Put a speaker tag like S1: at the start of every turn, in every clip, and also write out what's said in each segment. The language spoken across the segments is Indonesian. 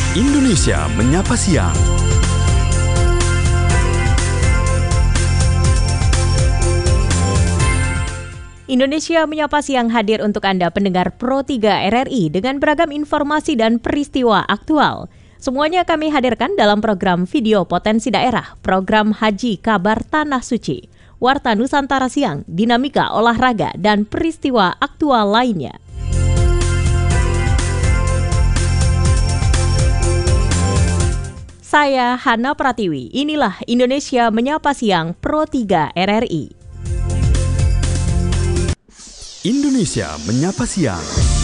S1: Indonesia Menyapa Siang.
S2: Indonesia Menyapa Siang hadir untuk Anda pendengar Pro 3 RRI dengan beragam informasi dan peristiwa aktual. Semuanya kami hadirkan dalam program video potensi daerah, program Haji Kabar Tanah Suci, Warta Nusantara Siang, dinamika olahraga, dan peristiwa aktual lainnya. Saya Hana Pratiwi, inilah Indonesia Menyapa Siang Pro 3 RRI.
S1: Indonesia Menyapa Siang.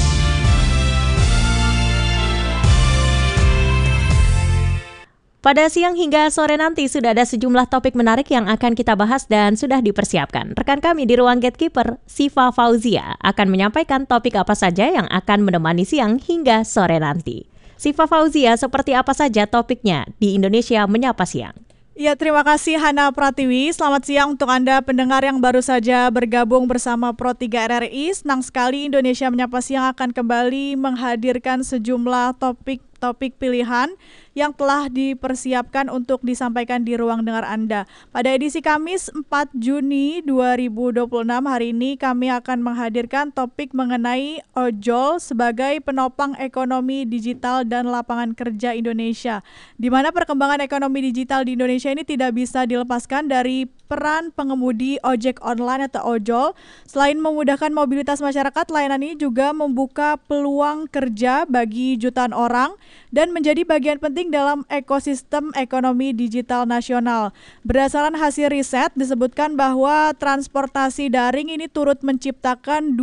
S2: Pada siang hingga sore nanti sudah ada sejumlah topik menarik yang akan kita bahas dan sudah dipersiapkan. Rekan kami di ruang Gatekeeper, Siva Fauzia, akan menyampaikan topik apa saja yang akan menemani siang hingga sore nanti. Siva Fauzia, seperti apa saja topiknya di Indonesia Menyapa Siang?
S3: Ya, terima kasih Hana Pratiwi. Selamat siang untuk Anda pendengar yang baru saja bergabung bersama Pro 3 RRI. Senang sekali Indonesia Menyapa Siang akan kembali menghadirkan sejumlah topik pilihan yang telah dipersiapkan untuk disampaikan di ruang dengar Anda. Pada edisi Kamis 4 Juni 2026 hari ini kami akan menghadirkan topik mengenai ojol sebagai penopang ekonomi digital dan lapangan kerja Indonesia. Di mana perkembangan ekonomi digital di Indonesia ini tidak bisa dilepaskan dari peran pengemudi ojek online atau ojol. Selain memudahkan mobilitas masyarakat, layanan ini juga membuka peluang kerja bagi jutaan orang dan menjadi bagian penting dalam ekosistem ekonomi digital nasional. Berdasarkan hasil riset disebutkan bahwa transportasi daring ini turut menciptakan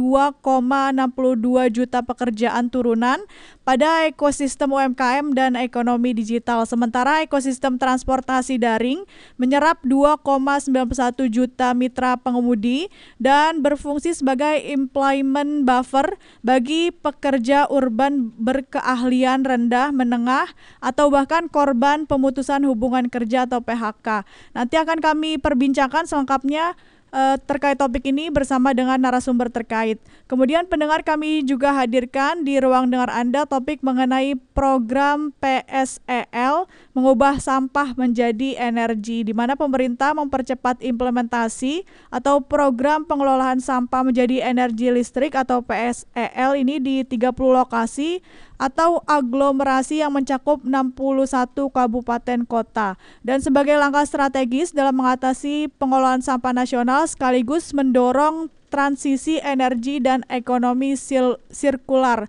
S3: 2,62 juta pekerjaan turunan pada ekosistem UMKM dan ekonomi digital. Sementara ekosistem transportasi daring menyerap 2,91 juta mitra pengemudi dan berfungsi sebagai employment buffer bagi pekerja urban berkeahlian rendah, menengah, atau bahkan korban pemutusan hubungan kerja atau PHK. Nanti akan kami perbincangkan selengkapnya terkait topik ini bersama dengan narasumber terkait. Kemudian pendengar kami juga hadirkan di ruang dengar Anda topik mengenai program PSEL mengubah sampah menjadi energi, di mana pemerintah mempercepat implementasi atau program pengelolaan sampah menjadi energi listrik atau PSEL ini di 30 lokasi atau aglomerasi yang mencakup 61 kabupaten kota. Dan sebagai langkah strategis dalam mengatasi pengelolaan sampah nasional sekaligus mendorong transisi energi dan ekonomi sirkular.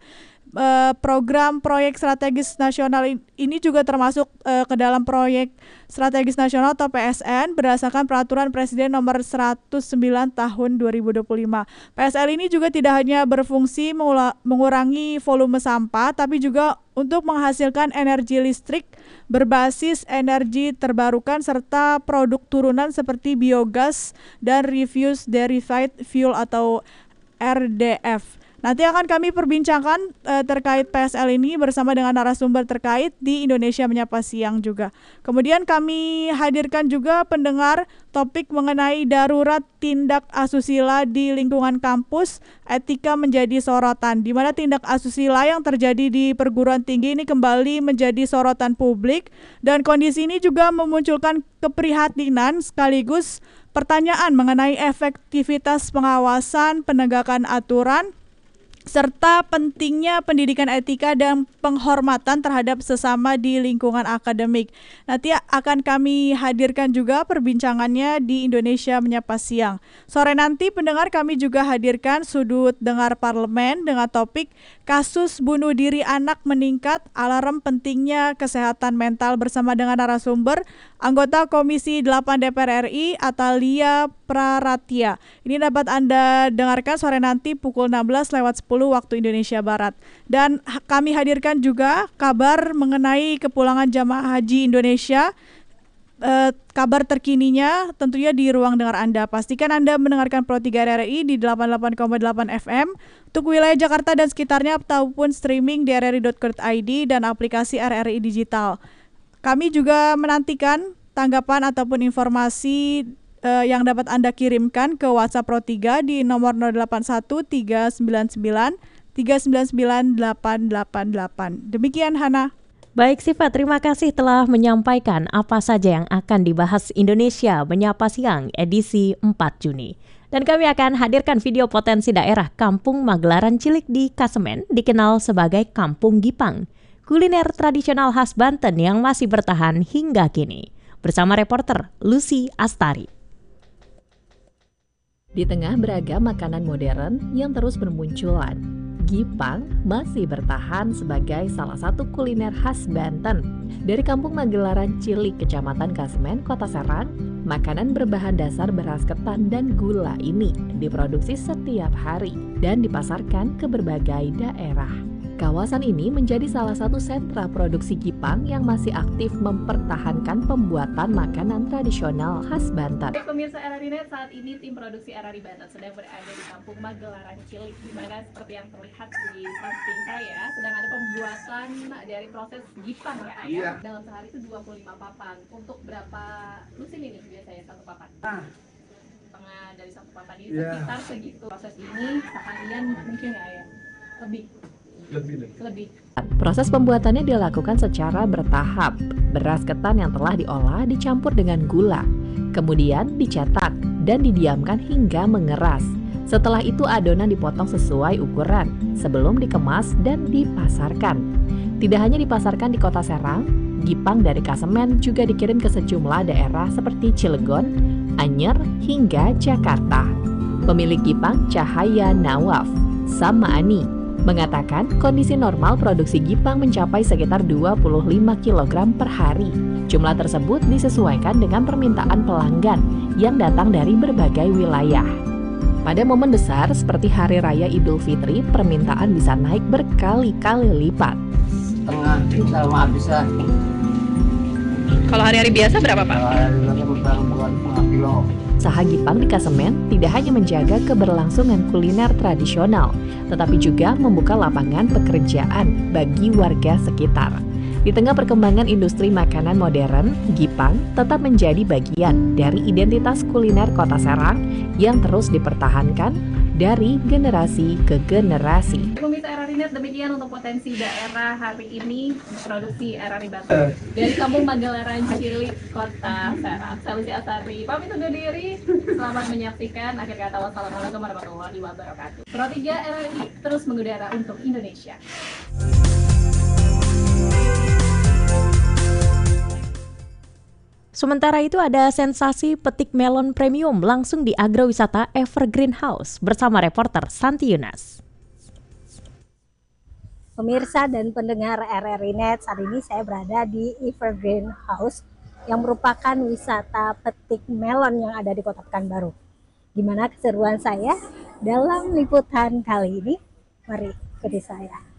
S3: Program proyek strategis nasional ini juga termasuk ke dalam proyek strategis nasional atau PSN berdasarkan peraturan Presiden nomor 109 tahun 2025. PSL ini juga tidak hanya berfungsi mengurangi volume sampah, tapi juga untuk menghasilkan energi listrik berbasis energi terbarukan serta produk turunan seperti biogas dan refuse derived fuel atau RDF. Nanti akan kami perbincangkan terkait PSL ini bersama dengan narasumber terkait di Indonesia Menyapa Siang juga. Kemudian kami hadirkan juga pendengar topik mengenai darurat tindak asusila di lingkungan kampus, etika menjadi sorotan, di mana tindak asusila yang terjadi di perguruan tinggi ini kembali menjadi sorotan publik, dan kondisi ini juga memunculkan keprihatinan sekaligus pertanyaan mengenai efektivitas pengawasan, penegakan aturan, serta pentingnya pendidikan etika dan penghormatan terhadap sesama di lingkungan akademik. Nanti akan kami hadirkan juga perbincangannya di Indonesia Menyapa Siang. Sore nanti pendengar kami juga hadirkan sudut dengar parlemen dengan topik kasus bunuh diri anak meningkat, alarm pentingnya kesehatan mental bersama dengan narasumber anggota Komisi 8 DPR RI Atalia Praratia. Ini dapat Anda dengarkan sore nanti pukul 16:10 waktu Indonesia Barat. Dan kami hadirkan juga kabar mengenai kepulangan jamaah haji Indonesia. Kabar terkininya tentunya di ruang dengar Anda. Pastikan Anda mendengarkan Pro 3 RRI di 88,8 FM untuk wilayah Jakarta dan sekitarnya ataupun streaming di rri.co.id dan aplikasi RRI Digital. Kami juga menantikan tanggapan ataupun informasi yang dapat Anda kirimkan ke WhatsApp Pro 3 di nomor 081 399 399 888. Demikian Hana.
S2: Baik Siva, terima kasih telah menyampaikan apa saja yang akan dibahas Indonesia Menyapa Siang edisi 4 Juni. Dan kami akan hadirkan video potensi daerah Kampung Magelaran Cilik di Kasemen, dikenal sebagai Kampung Gipang, kuliner tradisional khas Banten yang masih bertahan hingga kini. Bersama reporter Lucy Astari.
S4: Di tengah beragam makanan modern yang terus bermunculan, Gipang masih bertahan sebagai salah satu kuliner khas Banten. Dari Kampung Magelaran Cilik, Kecamatan Kasemen, Kota Serang, makanan berbahan dasar beras ketan dan gula ini diproduksi setiap hari dan dipasarkan ke berbagai daerah. Kawasan ini menjadi salah satu sentra produksi Gipang yang masih aktif mempertahankan pembuatan makanan tradisional khas Banten.
S5: Pemirsa RRI.net, saat ini tim produksi RRI Banten sedang berada di Kampung Magelaran Cilik, di mana seperti yang terlihat di samping saya sedang ada pembuatan dari proses Gipang ya. Iya. Dalam sehari itu 25 papan. Untuk berapa lusin ini biasanya satu papan? Setengah dari satu papan ini sekitar segitu. Proses ini seharian mungkin ya lebih.
S4: Proses pembuatannya dilakukan secara bertahap. Beras ketan yang telah diolah dicampur dengan gula, kemudian dicetak dan didiamkan hingga mengeras. Setelah itu adonan dipotong sesuai ukuran sebelum dikemas dan dipasarkan. Tidak hanya dipasarkan di Kota Serang, Gipang dari Kasemen juga dikirim ke sejumlah daerah seperti Cilegon, Anyer, hingga Jakarta. Pemilik Gipang, Cahaya Nawaf Samaani, mengatakan kondisi normal produksi Gipang mencapai sekitar 25 kg per hari. Jumlah tersebut disesuaikan dengan permintaan pelanggan yang datang dari berbagai wilayah. Pada momen besar seperti Hari Raya Idul Fitri, permintaan bisa naik berkali-kali lipat.
S6: Setengah bisa.
S5: Kalau hari-hari biasa berapa Pak?
S4: Usaha Gipang di Kasemen tidak hanya menjaga keberlangsungan kuliner tradisional, tetapi juga membuka lapangan pekerjaan bagi warga sekitar. Di tengah perkembangan industri makanan modern, Gipang tetap menjadi bagian dari identitas kuliner Kota Serang yang terus dipertahankan dari generasi ke generasi.
S5: Pemirsa RRI.net, demikian untuk potensi daerah hari ini produksi RRI Banten. Dari Kampung Magelaran Cilik, Kota Serang, saya Lucy Astari pamit undur diri. Selamat menyaksikan. Akhir kata, wassalamualaikum warahmatullahi wabarakatuh. Pro 3 RRI terus mengudara untuk Indonesia.
S2: Sementara itu ada sensasi petik melon premium langsung di agrowisata Evergreen House bersama reporter Santi Yunas.
S7: Pemirsa dan pendengar RRI.net, saat ini saya berada di Evergreen House yang merupakan wisata petik melon yang ada di Kota Pekanbaru. Gimana keseruan saya dalam liputan kali ini? Mari ikuti saya.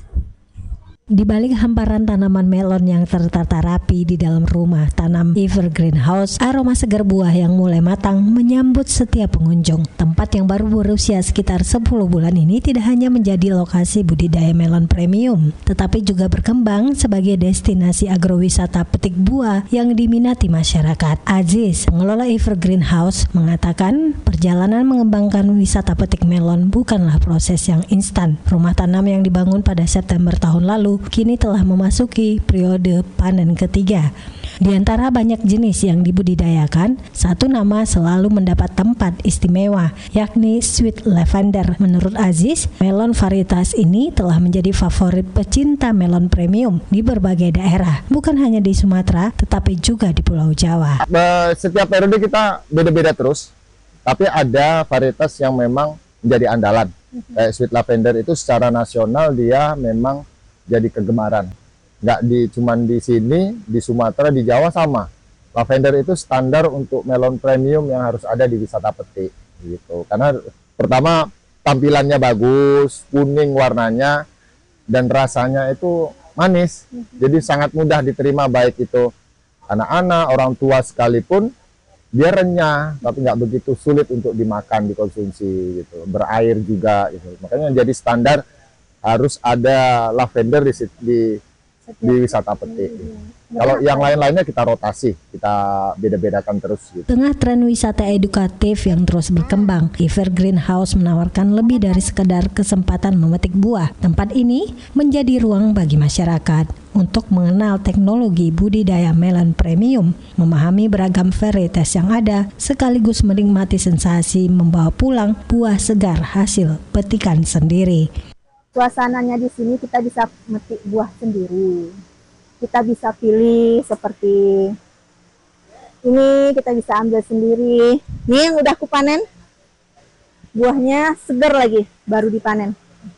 S7: Di balik hamparan tanaman melon yang tertata rapi di dalam rumah tanam Evergreen House, aroma segar buah yang mulai matang menyambut setiap pengunjung. Tempat yang baru berusia sekitar 10 bulan ini tidak hanya menjadi lokasi budidaya melon premium, tetapi juga berkembang sebagai destinasi agrowisata petik buah yang diminati masyarakat. Aziz, pengelola Evergreen House, mengatakan perjalanan mengembangkan wisata petik melon bukanlah proses yang instan. Rumah tanam yang dibangun pada September tahun lalu kini telah memasuki periode panen ketiga. Di antara banyak jenis yang dibudidayakan, satu nama selalu mendapat tempat istimewa, yakni Sweet Lavender. Menurut Aziz, melon varietas ini telah menjadi favorit pecinta melon premium di berbagai daerah, bukan hanya di Sumatera, tetapi juga di Pulau Jawa.
S6: Setiap periode kita beda-beda terus, tapi ada varietas yang memang menjadi andalan. Kayak Sweet Lavender itu secara nasional dia memang jadi kegemaran. Nggak cuman di sini, di Sumatera, di Jawa sama. Lavender itu standar untuk melon premium yang harus ada di wisata petik gitu. Karena pertama tampilannya bagus, kuning warnanya, dan rasanya itu manis. Jadi sangat mudah diterima baik itu anak-anak, orang tua sekalipun. Dia renyah, tapi nggak begitu sulit untuk dimakan, dikonsumsi gitu. Berair juga gitu. Makanya jadi standar harus ada lavender di wisata petik. Kalau yang lain-lainnya kita rotasi, kita beda-bedakan terus. Gitu.
S7: Tengah tren wisata edukatif yang terus berkembang, Evergreen House menawarkan lebih dari sekedar kesempatan memetik buah. Tempat ini menjadi ruang bagi masyarakat untuk mengenal teknologi budidaya melon premium, memahami beragam varietas yang ada, sekaligus menikmati sensasi membawa pulang buah segar hasil petikan sendiri.
S8: Suasananya di sini kita bisa metik buah sendiri. Kita bisa pilih seperti ini, kita bisa ambil sendiri. Ini yang udah aku panen, buahnya segar lagi, baru dipanen.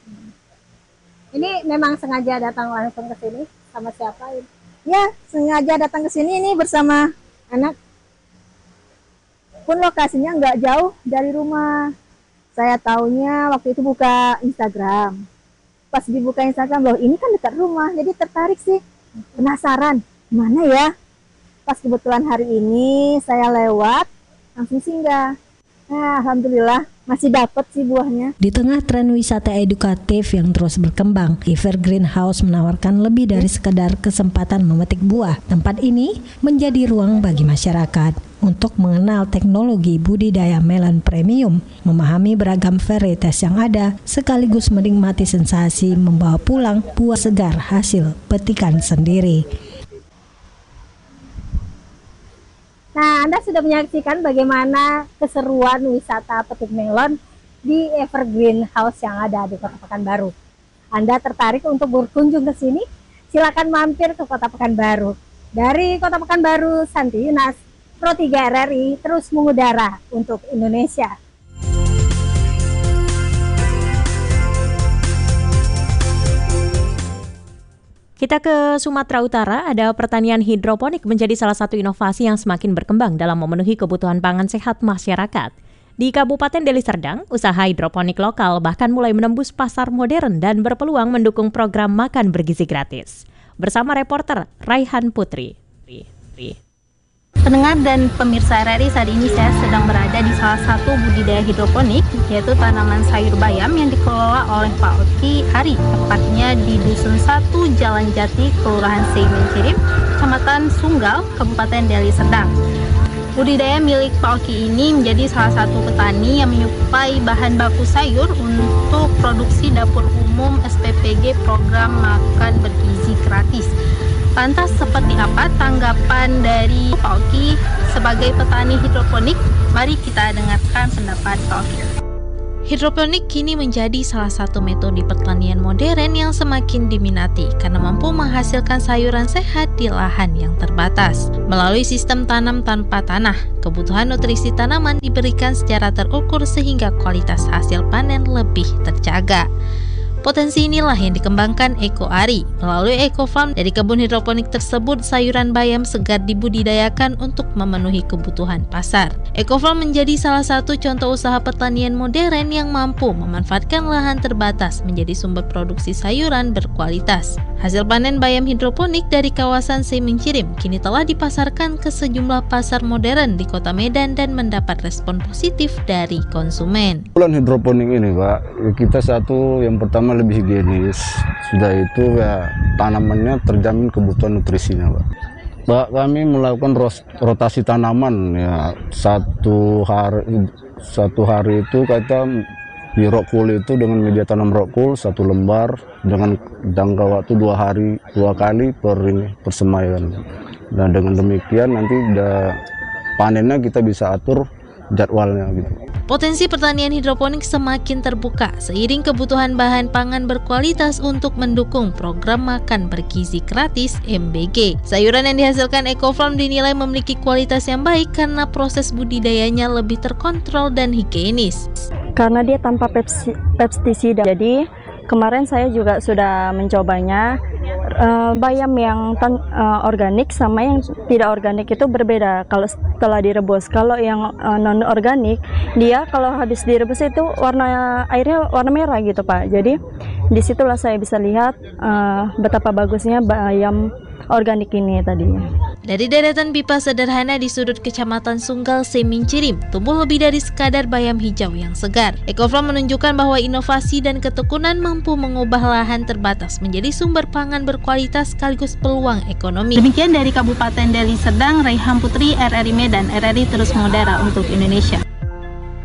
S8: Ini memang sengaja datang langsung ke sini sama siapa? Ya, sengaja datang ke sini ini bersama anak. Pun lokasinya nggak jauh dari rumah. Saya taunya waktu itu buka Instagram. Pas dibuka Instagram, loh ini kan dekat rumah, jadi tertarik sih. Penasaran, mana ya? Pas kebetulan hari ini saya lewat, langsung singgah. Nah, alhamdulillah masih dapat sih buahnya.
S7: Di tengah tren wisata edukatif yang terus berkembang, Evergreen House menawarkan lebih dari sekedar kesempatan memetik buah. Tempat ini menjadi ruang bagi masyarakat untuk mengenal teknologi budidaya melon premium, memahami beragam varietas yang ada, sekaligus menikmati sensasi membawa pulang buah segar hasil petikan sendiri.
S8: Nah, Anda sudah menyaksikan bagaimana keseruan wisata petik melon di Evergreen House yang ada di Kota Pekanbaru. Anda tertarik untuk berkunjung ke sini? Silakan mampir ke Kota Pekanbaru. Dari Kota Pekanbaru, Santi Yunas, Pro 3 RRI terus mengudara untuk Indonesia.
S2: Kita ke Sumatera Utara, ada pertanian hidroponik menjadi salah satu inovasi yang semakin berkembang dalam memenuhi kebutuhan pangan sehat masyarakat. Di Kabupaten Deli Serdang, usaha hidroponik lokal bahkan mulai menembus pasar modern dan berpeluang mendukung program makan bergizi gratis. Bersama reporter Raihan Putri.
S9: Pendengar dan pemirsa RRI, saat ini saya sedang berada di salah satu budidaya hidroponik, yaitu tanaman sayur bayam yang dikelola oleh Pak Oki Hari, tepatnya di Dusun 1 Jalan Jati, Kelurahan Seimencirim, Kecamatan Sunggal, Kabupaten Deli Serdang. Budidaya milik Pak Oki ini menjadi salah satu petani yang menyuplai bahan baku sayur untuk produksi dapur umum SPPG program makan bergizi gratis. Lantas seperti apa tanggapan dari Pak Oki sebagai petani hidroponik? Mari kita dengarkan pendapat Pak Oki. Hidroponik kini menjadi salah satu metode pertanian modern yang semakin diminati karena mampu menghasilkan sayuran sehat di lahan yang terbatas. Melalui sistem tanam tanpa tanah, kebutuhan nutrisi tanaman diberikan secara terukur sehingga kualitas hasil panen lebih terjaga. Potensi inilah yang dikembangkan Eko Ari. Melalui Eko Farm, dari kebun hidroponik tersebut sayuran bayam segar dibudidayakan untuk memenuhi kebutuhan pasar. Eko Farm menjadi salah satu contoh usaha pertanian modern yang mampu memanfaatkan lahan terbatas menjadi sumber produksi sayuran berkualitas. Hasil panen bayam hidroponik dari kawasan Seimencirim kini telah dipasarkan ke sejumlah pasar modern di Kota Medan dan mendapat respon positif dari konsumen.
S10: Bulan hidroponik ini, Pak, kita satu yang pertama lebih higienis, sudah itu ya tanamannya terjamin kebutuhan nutrisinya, Pak. Kami melakukan rotasi tanaman ya, satu hari itu kita di rockwool itu dengan media tanam rockwool 1 lembar dengan jangka waktu 2 hari 2 kali per semaian. Dan dengan demikian nanti panennya kita bisa atur jadwalnya gitu.
S9: Potensi pertanian hidroponik semakin terbuka seiring kebutuhan bahan pangan berkualitas untuk mendukung program makan bergizi gratis MBG. Sayuran yang dihasilkan Eko Farm dinilai memiliki kualitas yang baik karena proses budidayanya lebih terkontrol dan higienis.
S11: Karena dia tanpa pestisida, jadi kemarin saya juga sudah mencobanya. Bayam yang organik sama yang tidak organik itu berbeda kalau setelah direbus. Kalau yang non organik, dia kalau habis direbus itu airnya warna merah gitu, Pak. Jadi disitulah saya bisa lihat betapa bagusnya bayam organik ini tadinya.
S9: Dari deretan pipa sederhana di sudut Kecamatan Sunggal Seimencirim, tumbuh lebih dari sekadar bayam hijau yang segar. Eko Farm menunjukkan bahwa inovasi dan ketekunan mampu mengubah lahan terbatas menjadi sumber pangan berkualitas sekaligus peluang ekonomi. Demikian dari Kabupaten Deli Serdang, Raihan Putri, RRI Medan. RRI terus mengudara untuk Indonesia.